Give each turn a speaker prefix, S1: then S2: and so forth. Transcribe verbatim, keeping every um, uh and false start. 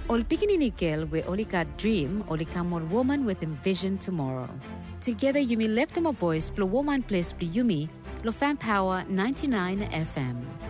S1: Ol pikininikil we only got dream, only come on woman with envision tomorrow. Together you may lift them a voice, blow woman place, blow yumi, lo fan power ninety-nine F M.